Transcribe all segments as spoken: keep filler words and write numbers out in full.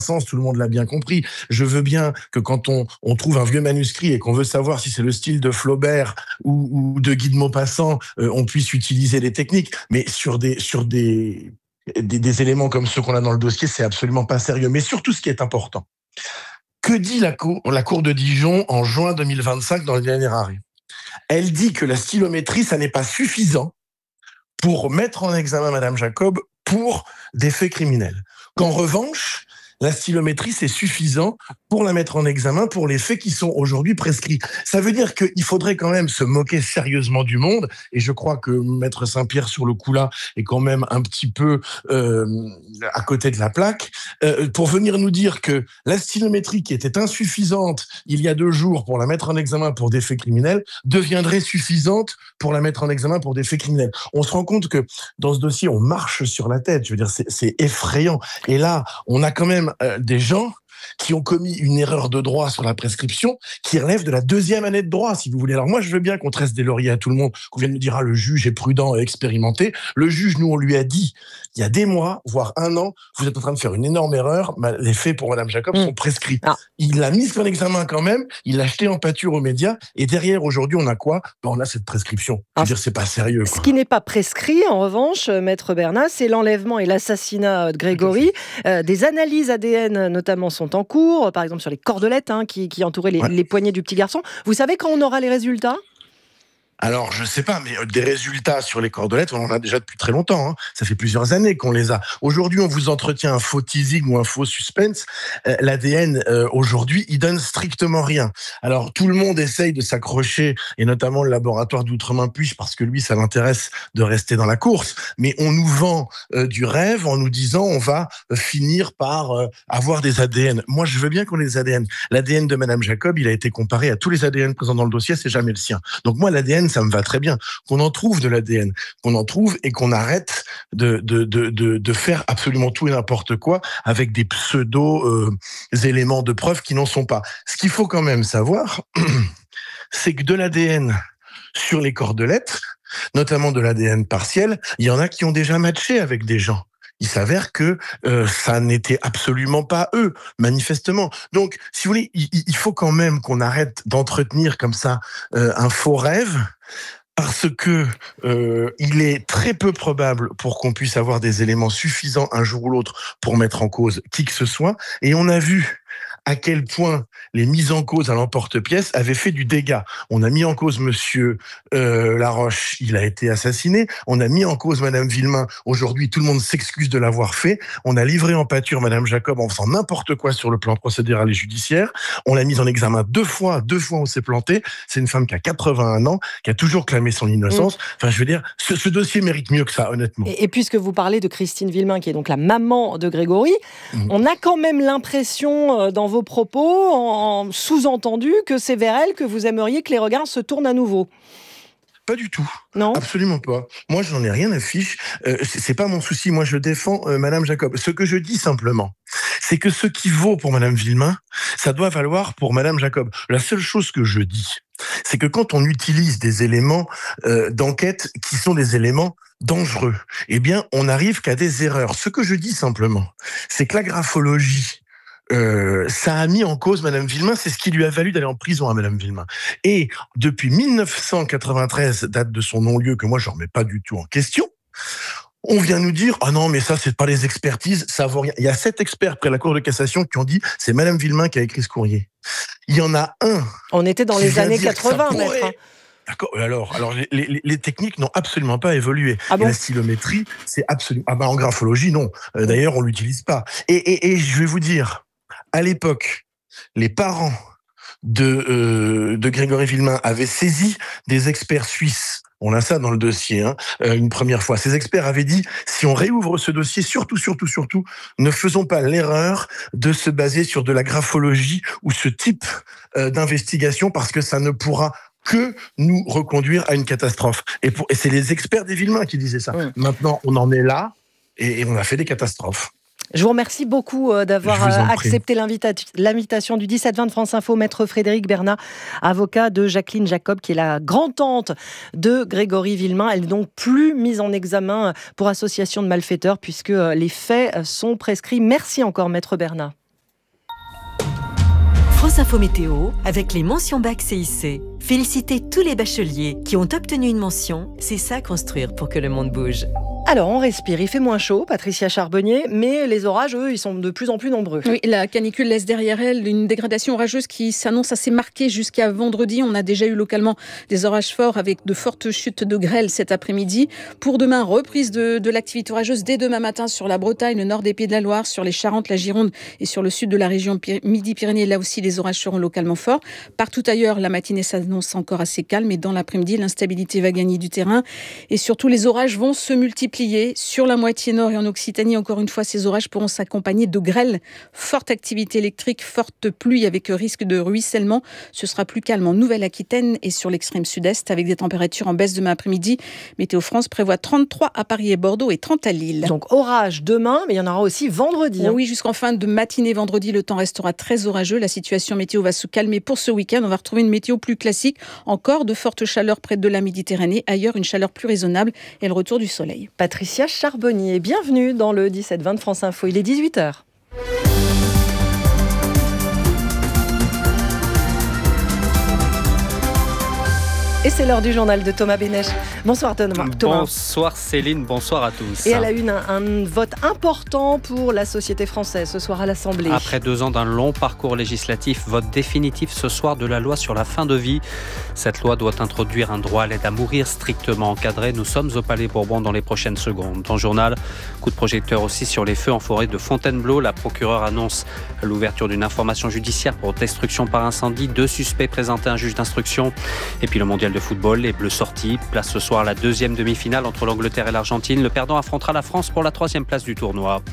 sens, tout le monde l'a bien compris. Je veux bien que quand on, on trouve un vieux manuscrit et qu'on veut savoir si c'est le style de Flaubert ou, ou de Guy de Maupassant, euh, on puisse utiliser des techniques. Mais sur des, sur des, des, des éléments comme ceux qu'on a dans le dossier, c'est absolument pas sérieux. Mais surtout, ce qui est important, que dit la cour, la cour de Dijon en juin deux mille vingt-cinq dans le dernier arrêt? Elle dit que la stylométrie, ça n'est pas suffisant pour mettre en examen Madame Jacob pour des faits criminels. Qu'en revanche, la stylométrie, c'est suffisant pour la mettre en examen pour les faits qui sont aujourd'hui prescrits. Ça veut dire qu'il faudrait quand même se moquer sérieusement du monde, et je crois que Maître Saint-Pierre, sur le coup-là, est quand même un petit peu euh, à côté de la plaque, euh, pour venir nous dire que la stylométrie, qui était insuffisante il y a deux jours pour la mettre en examen pour des faits criminels, deviendrait suffisante pour la mettre en examen pour des faits criminels. On se rend compte que dans ce dossier, on marche sur la tête. Je veux dire, c'est, c'est effrayant. Et là, on a quand même euh, des gens qui ont commis une erreur de droit sur la prescription qui relève de la deuxième année de droit, si vous voulez. Alors moi, je veux bien qu'on tresse des lauriers à tout le monde, qu'on vienne me dire, ah, le juge est prudent et expérimenté. Le juge, nous, on lui a dit, il y a des mois, voire un an, vous êtes en train de faire une énorme erreur, les faits pour Madame Jacob mmh. sont prescrits. Ah. Il l'a mis en examen quand même, il l'a jeté en pâture aux médias, et derrière, aujourd'hui, on a quoi? Ben, on a cette prescription. Je veux ah. dire, c'est pas sérieux. Ce quoi. Qui n'est pas prescrit, en revanche, Maître Bernat, c'est l'enlèvement et l'assassinat de Grégory. Euh, des analyses A D N, notamment, sont en cours, par exemple sur les cordelettes hein, qui, qui entouraient les, ouais. les poignets du petit garçon. Vous savez quand on aura les résultats ? Alors, je sais pas, mais des résultats sur les cordelettes, on en a déjà depuis très longtemps. Hein. Ça fait plusieurs années qu'on les a. Aujourd'hui, on vous entretient un faux teasing ou un faux suspense. Euh, L'A D N, euh, aujourd'hui, il donne strictement rien. Alors, tout le monde essaye de s'accrocher, et notamment le laboratoire d'Outremain-Puech, parce que lui, ça l'intéresse de rester dans la course. Mais on nous vend euh, du rêve en nous disant on va euh, finir par euh, avoir des A D N. Moi, je veux bien qu'on ait des A D N. L'A D N de Madame Jacob, il a été comparé à tous les A D N présents dans le dossier, c'est jamais le sien. Donc moi, l'A D N, ça me va très bien. Qu'on en trouve de l'A D N, qu'on en trouve et qu'on arrête de, de, de, de, de faire absolument tout et n'importe quoi avec des pseudo euh, éléments de preuve qui n'en sont pas. Ce qu'il faut quand même savoir, c'est que de l'A D N sur les cordelettes, notamment de l'A D N partiel, il y en a qui ont déjà matché avec des gens. Il s'avère que euh, ça n'était absolument pas eux, manifestement. Donc, si vous voulez, il, il faut quand même qu'on arrête d'entretenir comme ça euh, un faux rêve, parce que euh, il est très peu probable pour qu'on puisse avoir des éléments suffisants un jour ou l'autre pour mettre en cause qui que ce soit. Et on a vu à quel point les mises en cause à l'emporte-pièce avaient fait du dégât. On a mis en cause Monsieur euh, Laroche, il a été assassiné. On a mis en cause Madame Villemain. Aujourd'hui, tout le monde s'excuse de l'avoir fait. On a livré en pâture Madame Jacob en faisant n'importe quoi sur le plan procédural et judiciaire. On l'a mise en examen deux fois. Deux fois, on s'est planté. C'est une femme qui a quatre-vingt-un ans, qui a toujours clamé son innocence. Mmh. Enfin, je veux dire, ce, ce dossier mérite mieux que ça, honnêtement. Et, et puisque vous parlez de Christine Villemain, qui est donc la maman de Grégory, mmh. on a quand même l'impression, dans vos propos, en sous-entendu, que c'est vers elle que vous aimeriez que les regards se tournent à nouveau. Pas du tout. Non. Absolument pas. Moi, je n'en ai rien à fiche. Euh, c'est, c'est pas mon souci. Moi, je défends euh, Madame Jacob. Ce que je dis simplement, c'est que ce qui vaut pour Madame Villemain, ça doit valoir pour Madame Jacob. La seule chose que je dis, c'est que quand on utilise des éléments euh, d'enquête qui sont des éléments dangereux, eh bien, on n'arrive qu'à des erreurs. Ce que je dis simplement, c'est que la graphologie, Euh, ça a mis en cause Madame Villemain, c'est ce qui lui a valu d'aller en prison à Madame Villemain. Et depuis dix-neuf cent quatre-vingt-treize, date de son non-lieu, que moi je ne remets pas du tout en question, on vient nous dire « Ah non, mais ça, c'est pas les expertises, ça vaut rien ». Il y a sept experts près la Cour de cassation qui ont dit « C'est Madame Villemain qui a écrit ce courrier ». Il y en a un... On était dans les années quatre-vingts, maître. Hein. D'accord. Alors, alors les, les, les techniques n'ont absolument pas évolué. Ah bon? La stylométrie, c'est absolument... Ah ben, en graphologie, non. Euh, d'ailleurs, on l'utilise pas. Et, et, et je vais vous dire... À l'époque, les parents de, euh, de Grégory Villemain avaient saisi des experts suisses. On a ça dans le dossier, hein, euh, une première fois. Ces experts avaient dit, si on réouvre ce dossier, surtout, surtout, surtout, ne faisons pas l'erreur de se baser sur de la graphologie ou ce type euh, d'investigation, parce que ça ne pourra que nous reconduire à une catastrophe. Et, pour, et c'est les experts des Villemain qui disaient ça. Mmh. Maintenant, on en est là et, et on a fait des catastrophes. Je vous remercie beaucoup d'avoir accepté l'invita- l'invitation du dix-sept vingt de France Info, Maître Frédéric Bernat, avocat de Jacqueline Jacob, qui est la grand-tante de Grégory Villemain. Elle n'est donc plus mise en examen pour association de malfaiteurs, puisque les faits sont prescrits. Merci encore, Maître Bernat. France Info Météo avec les mentions bac C I C. Félicitez tous les bacheliers qui ont obtenu une mention. C'est ça construire pour que le monde bouge. Alors, on respire, il fait moins chaud, Patricia Charbonnier, mais les orages, eux, ils sont de plus en plus nombreux. Oui, la canicule laisse derrière elle une dégradation orageuse qui s'annonce assez marquée jusqu'à vendredi. On a déjà eu localement des orages forts avec de fortes chutes de grêle cet après-midi. Pour demain, reprise de, de l'activité orageuse dès demain matin sur la Bretagne, le nord des Pays de la Loire, sur les Charentes, la Gironde et sur le sud de la région Midi-Pyrénées. Là aussi, les orages seront localement forts. Partout ailleurs, la matinée s'annonce encore assez calme et dans l'après-midi, l'instabilité va gagner du terrain et surtout, les orages vont se multiplier. Sur la moitié nord et en Occitanie, encore une fois, ces orages pourront s'accompagner de grêle, forte activité électrique, forte pluie avec risque de ruissellement. Ce sera plus calme en Nouvelle-Aquitaine et sur l'extrême sud-est avec des températures en baisse demain après-midi. Météo France prévoit trente-trois à Paris et Bordeaux et trente à Lille. Donc orage demain, mais il y en aura aussi vendredi. Hein. Oui, jusqu'en fin de matinée vendredi, le temps restera très orageux. La situation météo va se calmer pour ce week-end. On va retrouver une météo plus classique. Encore de fortes chaleurs près de la Méditerranée. Ailleurs, une chaleur plus raisonnable et le retour du soleil. Patricia Charbonnier, bienvenue dans le dix-sept vingt de France Info. Il est dix-huit heures. Et c'est l'heure du journal de Thomas Bénèche. Bonsoir Thomas. Bonsoir Céline, bonsoir à tous. Et à la une, un, un vote important pour la société française ce soir à l'Assemblée. Après deux ans d'un long parcours législatif, vote définitif ce soir de la loi sur la fin de vie. Cette loi doit introduire un droit à l'aide à mourir strictement encadré. Nous sommes au Palais Bourbon dans les prochaines secondes. Dans le journal, coup de projecteur aussi sur les feux en forêt de Fontainebleau. La procureure annonce l'ouverture d'une information judiciaire pour destruction par incendie. Deux suspects présentés à un juge d'instruction. Et puis le mondial de football, les Bleus sortis. Place ce soir la deuxième demi-finale entre l'Angleterre et l'Argentine. Le perdant affrontera la France pour la troisième place du tournoi.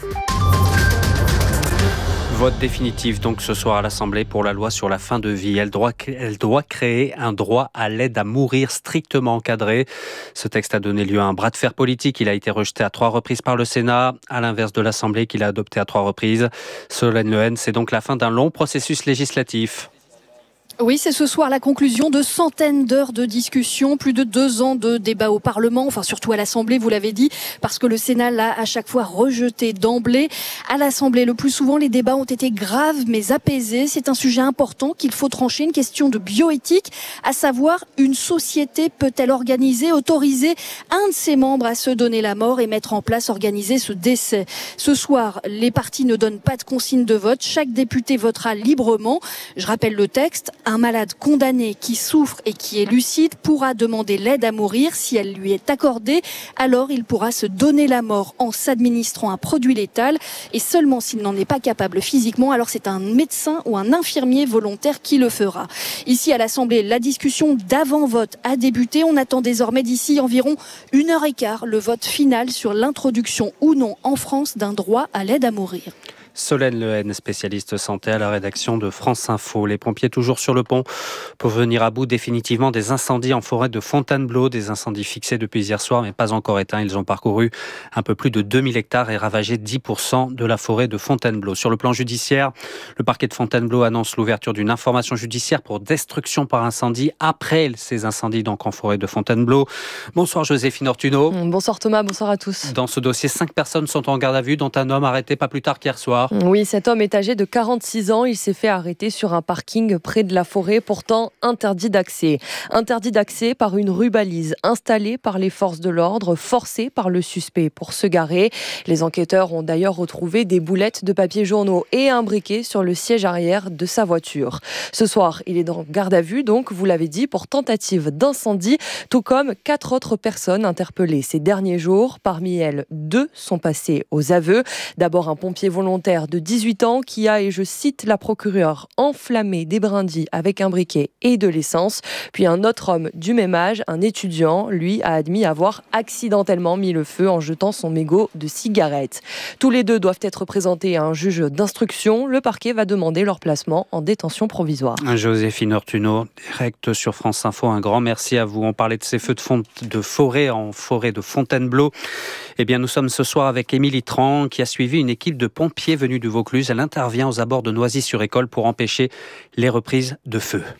Vote définitif donc ce soir à l'Assemblée pour la loi sur la fin de vie. Elle doit, elle doit créer un droit à l'aide à mourir strictement encadré. Ce texte a donné lieu à un bras de fer politique. Il a été rejeté à trois reprises par le Sénat, à l'inverse de l'Assemblée qui l'a adopté à trois reprises. Solène Lehen, c'est donc la fin d'un long processus législatif. Oui, c'est ce soir la conclusion de centaines d'heures de discussion, plus de deux ans de débat au Parlement, enfin surtout à l'Assemblée, vous l'avez dit, parce que le Sénat l'a à chaque fois rejeté d'emblée. À l'Assemblée, le plus souvent, les débats ont été graves mais apaisés. C'est un sujet important qu'il faut trancher, une question de bioéthique, à savoir une société peut-elle organiser, autoriser un de ses membres à se donner la mort et mettre en place, organiser ce décès. Ce soir, les partis ne donnent pas de consigne de vote, chaque député votera librement. Je rappelle le texte. Un malade condamné qui souffre et qui est lucide pourra demander l'aide à mourir. Si elle lui est accordée, alors il pourra se donner la mort en s'administrant un produit létal. Et seulement s'il n'en est pas capable physiquement, alors c'est un médecin ou un infirmier volontaire qui le fera. Ici à l'Assemblée, la discussion d'avant-vote a débuté. On attend désormais d'ici environ une heure et quart le vote final sur l'introduction ou non en France d'un droit à l'aide à mourir. Solène Lehen, spécialiste santé à la rédaction de France Info. Les pompiers toujours sur le pont pour venir à bout définitivement des incendies en forêt de Fontainebleau. Des incendies fixés depuis hier soir mais pas encore éteints. Ils ont parcouru un peu plus de deux mille hectares et ravagé dix pour cent de la forêt de Fontainebleau. Sur le plan judiciaire, le parquet de Fontainebleau annonce l'ouverture d'une information judiciaire pour destruction par incendie après ces incendies donc en forêt de Fontainebleau. Bonsoir Joséphine Ortuno. Bonsoir Thomas, bonsoir à tous. Dans ce dossier, cinq personnes sont en garde à vue dont un homme arrêté pas plus tard qu'hier soir. Oui, cet homme est âgé de quarante-six ans. Il s'est fait arrêter sur un parking près de la forêt, pourtant interdit d'accès. Interdit d'accès par une rue balise installée par les forces de l'ordre, forcée par le suspect pour se garer. Les enquêteurs ont d'ailleurs retrouvé des boulettes de papier journaux et un briquet sur le siège arrière de sa voiture. Ce soir, il est dans garde à vue, donc, vous l'avez dit, pour tentative d'incendie, tout comme quatre autres personnes interpellées ces derniers jours. Parmi elles, deux sont passées aux aveux. D'abord, un pompier volontaire de dix-huit ans qui a, et je cite la procureure, enflammé des brindilles avec un briquet et de l'essence. Puis un autre homme du même âge, un étudiant, lui a admis avoir accidentellement mis le feu en jetant son mégot de cigarette. Tous les deux doivent être présentés à un juge d'instruction. Le parquet va demander leur placement en détention provisoire. Joséphine Ortuno, direct sur France Info, un grand merci à vous. On parlait de ces feux de, fond, de forêt en forêt de Fontainebleau. Eh bien, nous sommes ce soir avec Émilie Tran qui a suivi une équipe de pompiers venus du Vaucluse. Elle intervient aux abords de Noisy-sur-École pour empêcher les reprises de feu.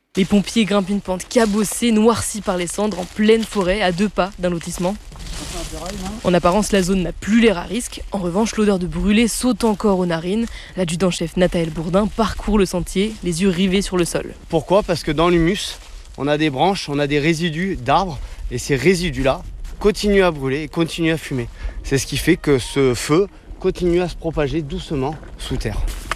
Les pompiers grimpent une pente cabossée, noircie par les cendres, en pleine forêt, à deux pas d'un lotissement. En apparence, la zone n'a plus l'air à risque. En revanche, l'odeur de brûlé saute encore aux narines. L'adjudant-chef Nathaël Bourdin parcourt le sentier, les yeux rivés sur le sol. Pourquoi ? Parce que dans l'humus, on a des branches, on a des résidus d'arbres, et ces résidus-là continuent à brûler et continuent à fumer. C'est ce qui fait que ce feu continue à se propager doucement sous terre.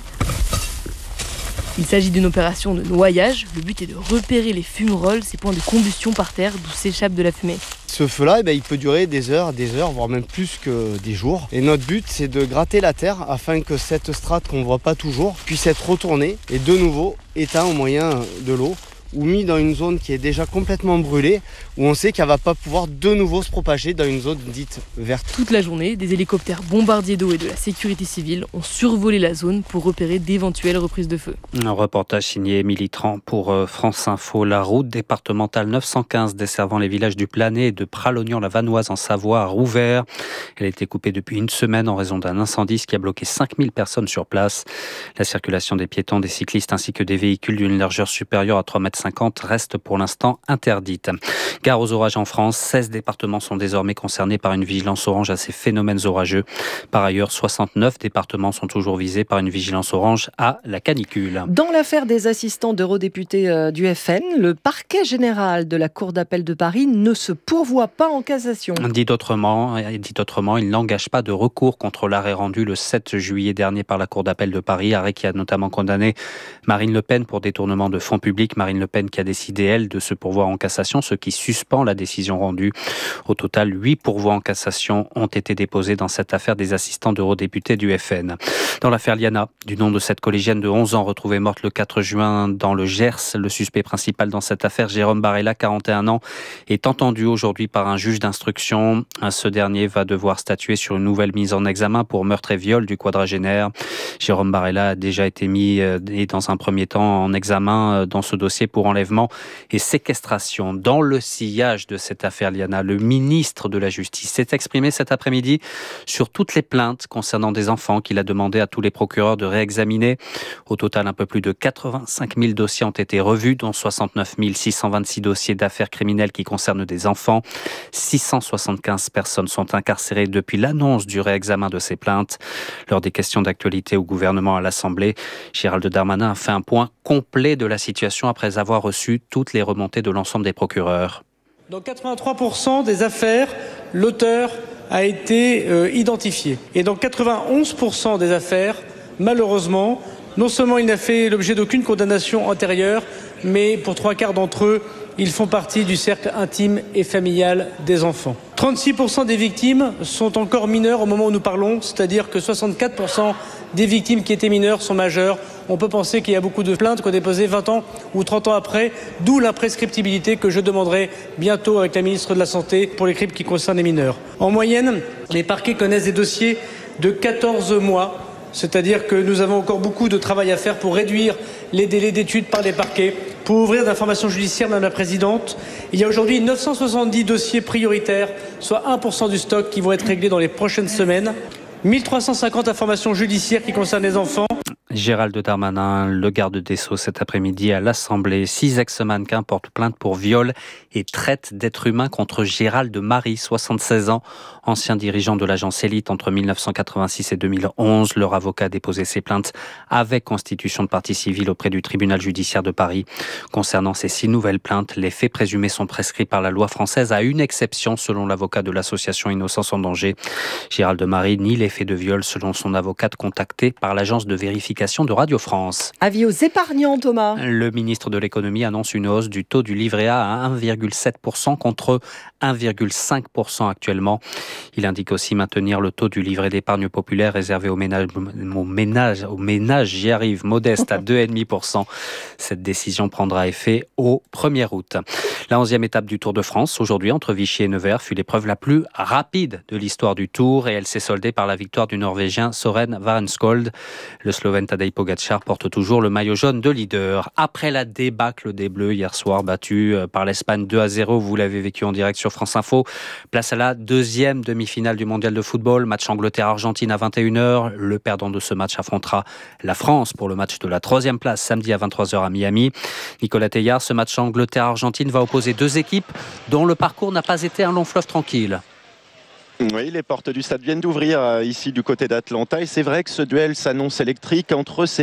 Il s'agit d'une opération de noyage. Le but est de repérer les fumerolles, ces points de combustion par terre d'où s'échappe de la fumée. Ce feu-là, eh bien, il peut durer des heures, des heures, voire même plus que des jours. Et notre but, c'est de gratter la terre afin que cette strate qu'on ne voit pas toujours puisse être retournée et de nouveau éteinte au moyen de l'eau, ou mis dans une zone qui est déjà complètement brûlée, où on sait qu'elle ne va pas pouvoir de nouveau se propager dans une zone dite verte. Toute la journée, des hélicoptères bombardiers d'eau et de la sécurité civile ont survolé la zone pour repérer d'éventuelles reprises de feu. Un reportage signé Émilie Tran pour France Info. La route départementale neuf cent quinze desservant les villages du Planet et de Pralognan-la-Vanoise en Savoie a rouvert. Elle a été coupée depuis une semaine en raison d'un incendie qui a bloqué cinq mille personnes sur place. La circulation des piétons, des cyclistes ainsi que des véhicules d'une largeur supérieure à trois mètres cinquante reste pour l'instant interdite. Gare aux orages en France, seize départements sont désormais concernés par une vigilance orange à ces phénomènes orageux. Par ailleurs, soixante-neuf départements sont toujours visés par une vigilance orange à la canicule. Dans l'affaire des assistants d'eurodéputés euh, du F N, le parquet général de la Cour d'appel de Paris ne se pourvoit pas en cassation. Dit autrement, dit autrement, il n'engage pas de recours contre l'arrêt rendu le sept juillet dernier par la Cour d'appel de Paris, arrêt qui a notamment condamné Marine Le Pen pour détournement de fonds publics. Marine Le Pen qui a décidé, elle, de se pourvoir en cassation, ce qui suspend la décision rendue. Au total, huit pourvois en cassation ont été déposés dans cette affaire des assistants d'eurodéputés du F N. Dans l'affaire Liana, du nom de cette collégienne de onze ans retrouvée morte le quatre juin dans le Gers, le suspect principal dans cette affaire, Jérôme Barella, quarante et un ans, est entendu aujourd'hui par un juge d'instruction. Ce dernier va devoir statuer sur une nouvelle mise en examen pour meurtre et viol du quadragénaire. Jérôme Barella a déjà été mis et dans un premier temps en examen dans ce dossier pour enlèvement et séquestration. Dans le sillage de cette affaire Liana, le ministre de la Justice s'est exprimé cet après-midi sur toutes les plaintes concernant des enfants qu'il a demandé à tous les procureurs de réexaminer. Au total, un peu plus de quatre-vingt-cinq mille dossiers ont été revus, dont soixante-neuf mille six cent vingt-six dossiers d'affaires criminelles qui concernent des enfants. six cent soixante-quinze personnes sont incarcérées depuis l'annonce du réexamen de ces plaintes. Lors des questions d'actualité au gouvernement à l'Assemblée, Gérald Darmanin a fait un point complet de la situation après avoir reçu toutes les remontées de l'ensemble des procureurs. Dans quatre-vingt-trois pour cent des affaires, l'auteur a été euh, identifié. Et dans quatre-vingt-onze pour cent des affaires, malheureusement, non seulement il n'a fait l'objet d'aucune condamnation antérieure, mais pour trois quarts d'entre eux, ils font partie du cercle intime et familial des enfants. trente-six pour cent des victimes sont encore mineures au moment où nous parlons, c'est-à-dire que soixante-quatre pour cent des victimes qui étaient mineures sont majeures. On peut penser qu'il y a beaucoup de plaintes qu'on a déposées vingt ans ou trente ans après, d'où l'imprescriptibilité que je demanderai bientôt avec la ministre de la Santé pour les crimes qui concernent les mineurs. En moyenne, les parquets connaissent des dossiers de quatorze mois, c'est-à-dire que nous avons encore beaucoup de travail à faire pour réduire les délais d'études par les parquets, pour ouvrir d'informations judiciaires, Madame la Présidente. Il y a aujourd'hui neuf cent soixante-dix dossiers prioritaires, soit un pour cent du stock qui vont être réglés dans les prochaines semaines. mille trois cent cinquante informations judiciaires qui concernent les enfants. Gérald Darmanin, le garde des Sceaux cet après-midi à l'Assemblée. Six ex-mannequins portent plainte pour viol et traite d'êtres humains contre Gérald Marie, soixante-seize ans, ancien dirigeant de l'agence Élite entre mille neuf cent quatre-vingt-six et deux mille onze. Leur avocat a déposé ses plaintes avec constitution de partie civile auprès du tribunal judiciaire de Paris. Concernant ces six nouvelles plaintes, les faits présumés sont prescrits par la loi française à une exception selon l'avocat de l'association Innocence en danger. Gérald Marie nie les faits de viol selon son avocate contactée par l'agence de vérification de Radio France. Avis aux épargnants, Thomas. Le ministre de l'économie annonce une hausse du taux du livret A à un virgule sept pour cent contre un virgule cinq pour cent actuellement. Il indique aussi maintenir le taux du livret d'épargne populaire réservé aux ménages, aux ménages, aux ménages j'y arrive, modeste à deux virgule cinq pour cent. Cette décision prendra effet au premier août. La onzième étape du Tour de France, aujourd'hui entre Vichy et Nevers, fut l'épreuve la plus rapide de l'histoire du Tour et elle s'est soldée par la victoire du Norvégien Søren Varenskold. Le Slovène Tadej Pogacar porte toujours le maillot jaune de leader. Après la débâcle des Bleus hier soir, battu par l'Espagne deux à zéro, vous l'avez vécu en direct sur France Info. Place à la deuxième demi-finale du mondial de football. Match Angleterre-Argentine à vingt et une heures. Le perdant de ce match affrontera la France pour le match de la troisième place samedi à vingt-trois heures à Miami. Nicolas Teillard, ce match Angleterre-Argentine va opposer deux équipes dont le parcours n'a pas été un long fleuve tranquille. Oui, les portes du stade viennent d'ouvrir ici du côté d'Atlanta et c'est vrai que ce duel s'annonce électrique entre ces